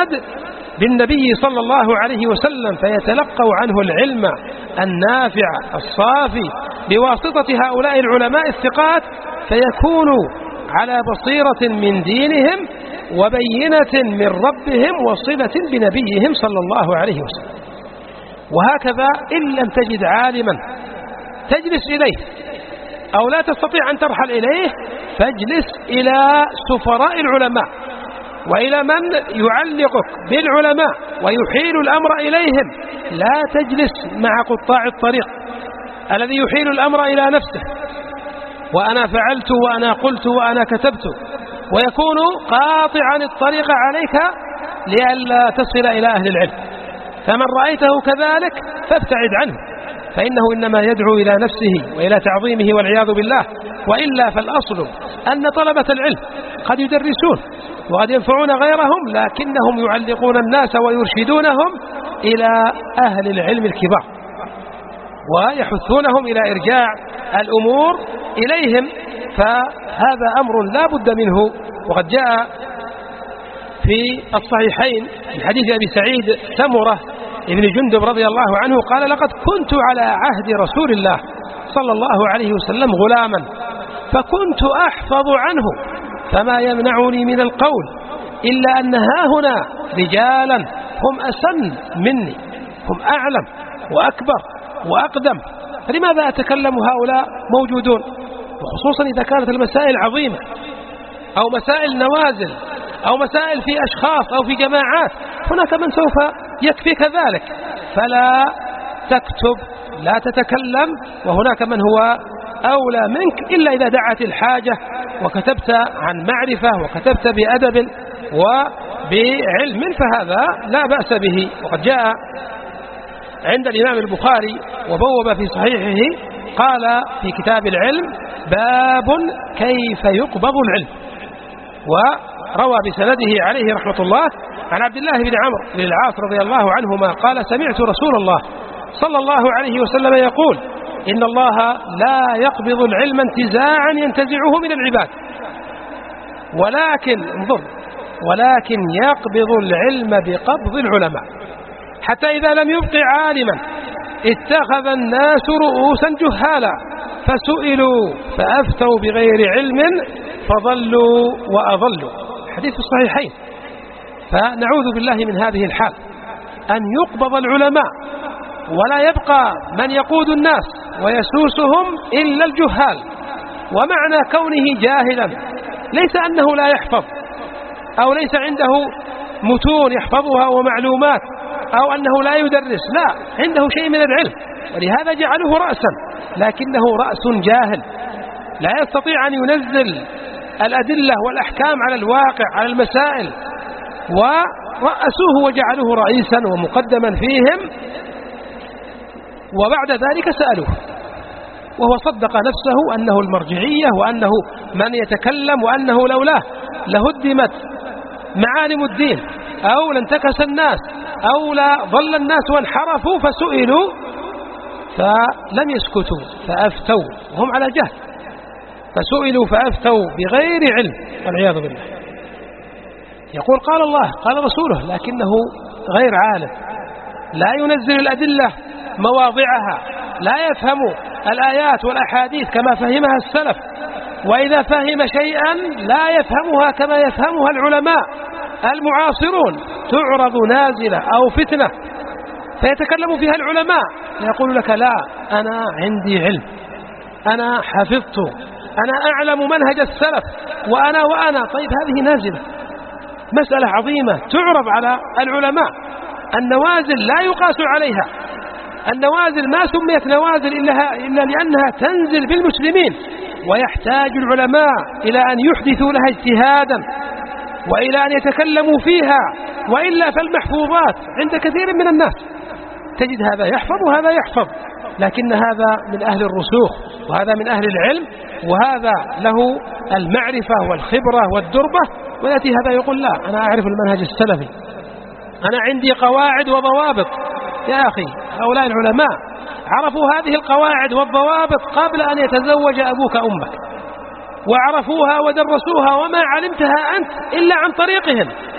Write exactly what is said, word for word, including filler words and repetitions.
السند بالنبي صلى الله عليه وسلم، فيتلقوا عنه العلم النافع الصافي بواسطة هؤلاء العلماء الثقات، فيكونوا على بصيرة من دينهم وبينة من ربهم وصلة بنبيهم صلى الله عليه وسلم. وهكذا إن لم تجد عالما تجلس إليه أو لا تستطيع أن ترحل إليه، فاجلس إلى سفراء العلماء وإلى من يعلقك بالعلماء ويحيل الأمر إليهم. لا تجلس مع قطاع الطريق الذي يحيل الأمر إلى نفسه، وأنا فعلت وأنا قلت وأنا كتبت، ويكون قاطعا الطريق عليك لئلا تصل إلى أهل العلم. فمن رأيته كذلك فابتعد عنه، فإنه إنما يدعو إلى نفسه وإلى تعظيمه والعياذ بالله. وإلا فالأصل أن طلبة العلم قد يدرسون وقد ينفعون غيرهم، لكنهم يعلقون الناس ويرشدونهم إلى أهل العلم الكبار ويحثونهم إلى إرجاع الأمور إليهم، فهذا أمر لا بد منه. وقد جاء في الصحيحين من حديث أبي سعيد سمرة ابن جندب رضي الله عنه قال: لقد كنت على عهد رسول الله صلى الله عليه وسلم غلاما، فكنت أحفظ عنه، فما يمنعني من القول إلا أن هاهنا رجالا هم أسن مني، هم أعلم وأكبر وأقدم، فلماذا أتكلم هؤلاء موجودون؟ وخصوصا إذا كانت المسائل عظيمة أو مسائل نوازل أو مسائل في أشخاص أو في جماعات، هناك من سوف يكفيك ذلك، فلا تكتب، لا تتكلم، وهناك من هو أولى منك إلا إذا دعت الحاجة وكتبت عن معرفة وكتبت بأدب وبعلم، فهذا لا بأس به. وقد جاء عند الإمام البخاري وبوب في صحيحه قال في كتاب العلم: باب كيف يقبض العلم. وروى بسنده عليه رحمة الله عن عبد الله بن عمرو بن العاص رضي الله عنهما قال: سمعت رسول الله صلى الله عليه وسلم يقول: إن الله لا يقبض العلم انتزاعا ينتزعه من العباد، ولكن انظر ولكن يقبض العلم بقبض العلماء، حتى إذا لم يبق عالما اتخذ الناس رؤوسا جهالا فسئلوا فأفتوا بغير علم فضلوا وأضلوا. حديث الصحيحين. فنعوذ بالله من هذه الحال، أن يقبض العلماء ولا يبقى من يقود الناس ويسوسهم إلا الجهال. ومعنى كونه جاهلا ليس أنه لا يحفظ أو ليس عنده متون يحفظها ومعلومات أو أنه لا يدرس، لا، عنده شيء من العلم، ولهذا جعله رأسا، لكنه رأس جاهل لا يستطيع أن ينزل الأدلة والأحكام على الواقع على المسائل، ورأسوه وجعلوه رئيسا ومقدما فيهم، وبعد ذلك سألوه وهو صدق نفسه أنه المرجعية وأنه من يتكلم وأنه لولاه لهدمت معالم الدين أو لانتكس الناس أو لا ضل الناس وانحرفوا، فسئلوا فلم يسكتوا فأفتوا وهم على جهل، فسئلوا فأفتوا بغير علم والعياذ بالله. يقول قال الله قال رسوله، لكنه غير عالم، لا ينزل الأدلة مواضعها، لا يفهم الآيات والأحاديث كما فهمها السلف، وإذا فهم شيئا لا يفهمها كما يفهمها العلماء المعاصرون، تعرض نازلة أو فتنة فيتكلم فيها العلماء، يقول لك: لا، أنا عندي علم، أنا حفظت، أنا أعلم منهج السلف، وأنا وأنا طيب هذه نازلة، مسألة عظيمة تعرض على العلماء. النوازل لا يقاس عليها، النوازل ما سميت نوازل إلا, إلا لأنها تنزل بالمسلمين، ويحتاج العلماء إلى أن يحدثوا لها اجتهادا وإلى أن يتكلموا فيها، وإلا فالمحفوظات عند كثير من الناس تجد هذا يحفظ وهذا يحفظ، لكن هذا من أهل الرسوخ وهذا من أهل العلم وهذا له المعرفة والخبرة والدربة، ويأتي هذا يقول: لا، أنا أعرف المنهج السلفي، أنا عندي قواعد وضوابط. يا أخي، هؤلاء العلماء عرفوا هذه القواعد والضوابط قبل أن يتزوج أبوك أمك، وعرفوها ودرسوها، وما علمتها أنت إلا عن طريقهم،